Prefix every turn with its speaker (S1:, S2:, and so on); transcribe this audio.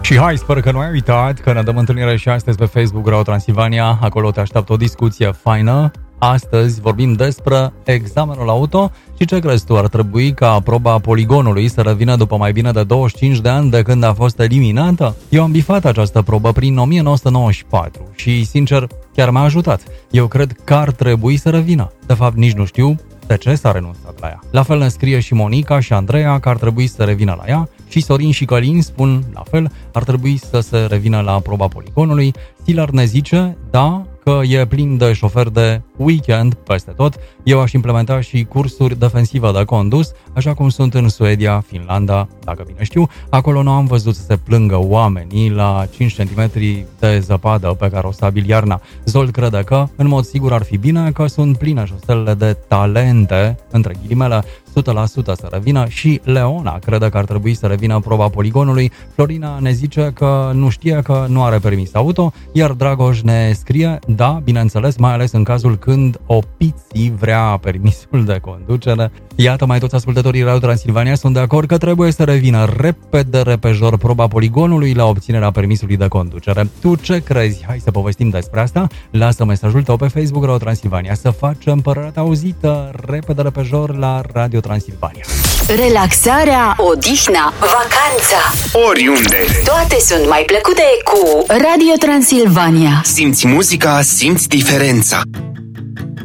S1: Și hai, sper că nu ai uitat că ne dăm întâlnire și astăzi pe Facebook Radio Transilvania. Acolo te așteaptă o discuție faină. Astăzi vorbim despre examenul auto și ce crezi tu, ar trebui ca proba poligonului să revină după mai bine de 25 de ani de când a fost eliminată? Eu am bifat această probă prin 1994 și, sincer, chiar m-a ajutat. Eu cred că ar trebui să revină. De fapt, nici nu știu de ce s-a renunțat la ea. La fel ne scrie și Monica și Andreea că ar trebui să revină la ea și Sorin și Călin spun la fel, ar trebui să se revină la proba poligonului. Stilar ne zice, da, că e plin de șoferi de weekend peste tot. Eu aș implementa și cursuri defensive de condus, așa cum sunt în Suedia, Finlanda, dacă bine știu. Acolo nu am văzut să se plângă oamenii la 5 cm de zăpadă pe care o stabil iarna. Zol crede că, în mod sigur, ar fi bine că sunt pline șoselele de talente, între ghilimele, 100% să revină și Leona crede că ar trebui să revină proba poligonului. Florina ne zice că nu știe că nu are permis auto, iar Dragoș ne scrie, da, bineînțeles, mai ales în cazul când o piții vrea permisul de conducere. Iată, mai toți ascultătorii Radio Transilvania sunt de acord că trebuie să revină repede, repejor proba poligonului la obținerea permisului de conducere. Tu ce crezi? Hai să povestim despre asta. Lasă mesajul tău pe Facebook Radio Transilvania să facem părerea ta auzită repede, repejor la Radio Transilvania.
S2: Relaxarea, odihna, vacanța,
S3: oriunde.
S2: toate sunt mai plăcute cu Radio Transilvania.
S3: Simți muzica, simți diferența.